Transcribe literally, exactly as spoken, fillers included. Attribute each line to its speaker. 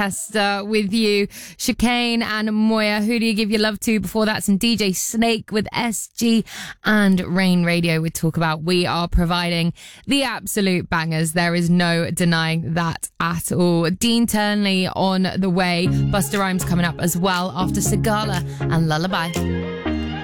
Speaker 1: Uh, with you, Chicane and Moya. Who do you give your love to? Before that, some D J Snake with S G and Rain Radio. We talk about we are providing the absolute bangers. There is no denying that at all. Dean Turnley on the way. Busta Rhymes coming up as well after Sigala and Lullaby.